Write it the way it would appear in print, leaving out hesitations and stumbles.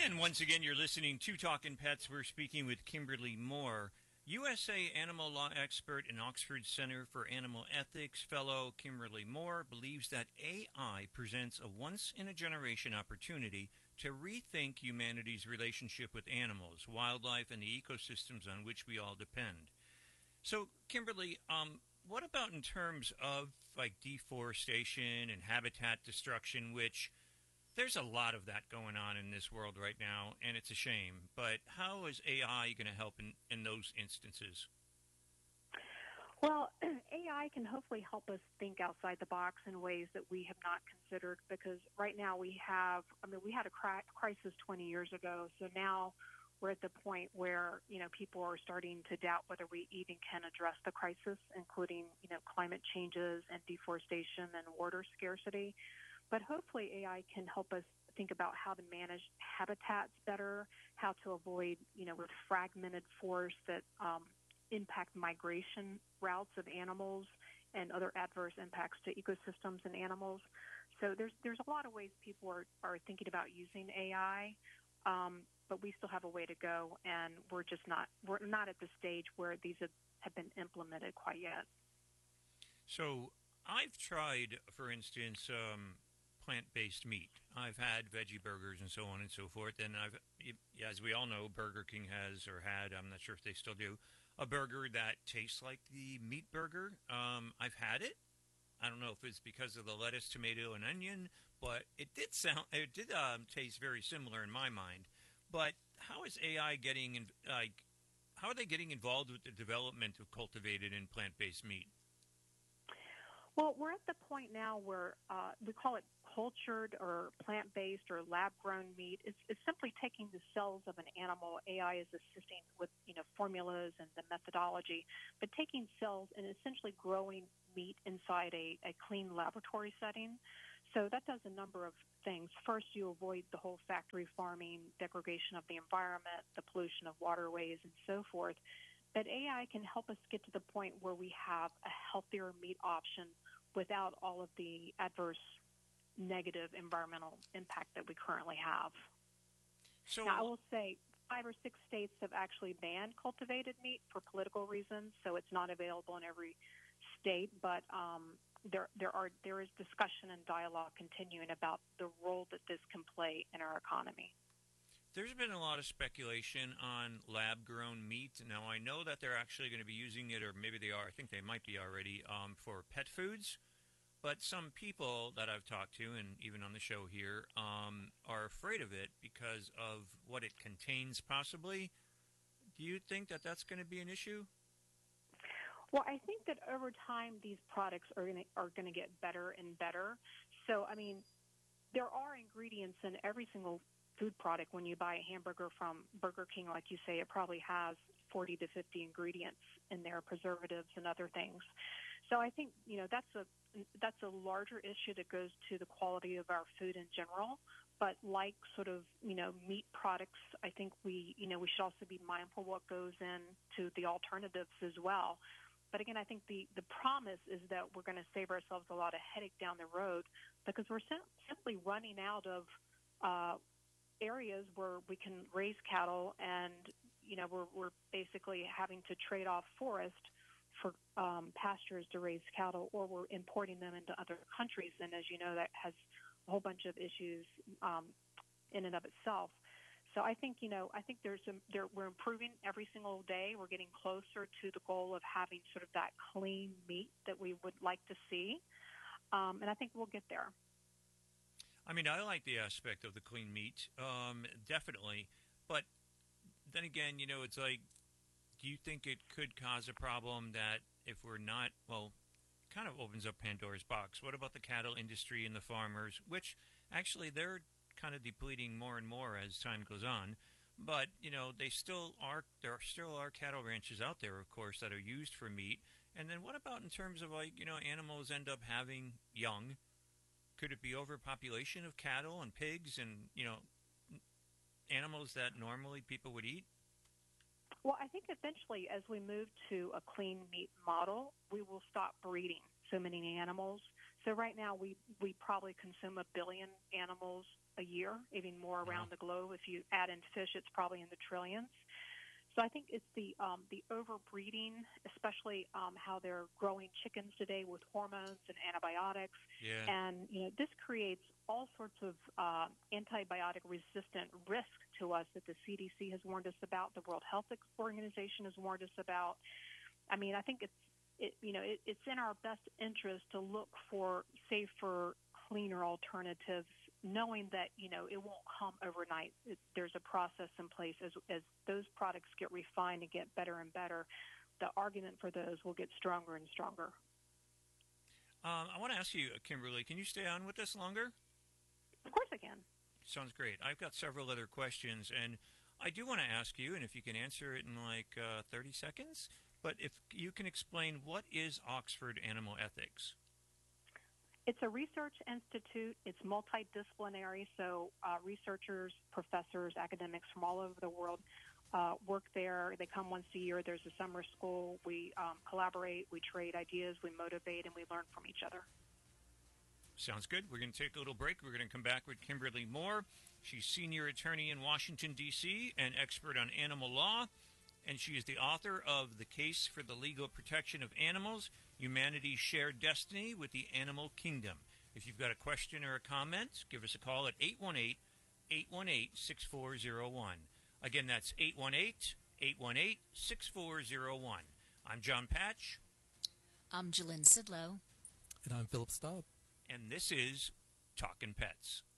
And once again, you're listening to Talkin' Pets. We're speaking with Kimberly Moore, USA animal law expert and Oxford Center for Animal Ethics fellow. Kimberly Moore believes that AI presents a once-in-a-generation opportunity to rethink humanity's relationship with animals, wildlife, and the ecosystems on which we all depend. So, Kimberly, what about in terms of like deforestation and habitat destruction, which there's a lot of that going on in this world right now, and it's a shame. But how is AI going to help in those instances? Well, AI can hopefully help us think outside the box in ways that we have not considered because right now we had a crisis 20 years ago. So now we're at the point where, people are starting to doubt whether we even can address the crisis, including, climate changes and deforestation and water scarcity. But hopefully AI can help us think about how to manage habitats better, how to avoid, with fragmented forests that impact migration routes of animals and other adverse impacts to ecosystems and animals. So there's a lot of ways people are thinking about using AI, but we still have a way to go, and we're not at the stage where these have been implemented quite yet. So I've tried, for instance, plant-based meat. I've had veggie burgers and so on and so forth. And as we all know, Burger King has or had, I'm not sure if they still do, a burger that tastes like the meat burger. I've had it. I don't know if it's because of the lettuce, tomato, and onion, but it did taste very similar in my mind. But how is AI how are they getting involved with the development of cultivated and plant-based meat? Well, we're at the point now where we call it cultured or plant-based or lab-grown meat. It's simply taking the cells of an animal. AI is assisting with formulas and the methodology, but taking cells and essentially growing meat inside a clean laboratory setting. So that does a number of things. First, you avoid the whole factory farming, degradation of the environment, the pollution of waterways, and so forth. But AI can help us get to the point where we have a healthier meat option without all of the adverse negative environmental impact that we currently have. So now, I will say 5 or 6 states have actually banned cultivated meat for political reasons, so it's not available in every state. But there is discussion and dialogue continuing about the role that this can play in our economy. there's been a lot of speculation on lab-grown meat. Now, I know that they're actually going to be using it, or maybe they are. I think they might be already for pet foods. But some people that I've talked to, and even on the show here, are afraid of it because of what it contains, possibly. Do you think that that's going to be an issue? Well, I think that over time these products are going to get better and better. So, I mean, there are ingredients in every single food product. When you buy a hamburger from Burger King, like you say, it probably has 40 to 50 ingredients in there, preservatives and other things. So I think, that's a larger issue that goes to the quality of our food in general. But like sort of, meat products, I think we should also be mindful what goes into the alternatives as well. But again, I think the promise is that we're going to save ourselves a lot of headache down the road because we're simply running out of areas where we can raise cattle, and we're basically having to trade off forest for pastures to raise cattle, or we're importing them into other countries. And as you know, that has a whole bunch of issues in and of itself. So I think, we're improving every single day. We're getting closer to the goal of having sort of that clean meat that we would like to see. And I think we'll get there. I mean, I like the aspect of the clean meat, definitely. But then again, it's like, do you think it could cause a problem that if we're not, well, kind of opens up Pandora's box. What about the cattle industry and the farmers, which actually they're kind of depleting more and more as time goes on. But, there still are cattle ranches out there, of course, that are used for meat. And then what about in terms of animals end up having young? Could it be overpopulation of cattle and pigs and, animals that normally people would eat? Well, I think eventually as we move to a clean meat model, we will stop breeding so many animals. So right now we probably consume 1 billion animals a year, even more around the globe. If you add in fish, it's probably in the trillions. So I think it's the overbreeding, especially how they're growing chickens today with hormones and antibiotics, Yeah. and this creates all sorts of antibiotic resistant risk to us that the CDC has warned us about, the World Health Organization has warned us about. I mean, I think it's in our best interest to look for safer, cleaner alternatives, knowing that it won't come overnight. There's a process in place. As those products get refined and get better and better, the argument for those will get stronger and stronger. I want to ask you, Kimberly, can you stay on with us longer? Of course I can. Sounds great. I've got several other questions, and I do want to ask you, and if you can answer it in like 30 seconds, but if you can explain, what is Oxford Animal Ethics? It's a research institute. It's multidisciplinary, so researchers, professors, academics from all over the world work there. They come once a year. There's a summer school. We collaborate, we trade ideas, we motivate, and we learn from each other. Sounds good. We're going to take a little break. We're going to come back with Kimberly Moore. She's senior attorney in Washington, D.C., and expert on animal law, and she is the author of The Case for the Legal Protection of Animals, Humanity's Shared Destiny with the Animal Kingdom. If you've got a question or a comment, give us a call at 818-818-6401. Again, that's 818-818-6401. I'm John Patch. I'm Jalynn Sidlow. And I'm Philip Staub. And this is Talkin' Pets.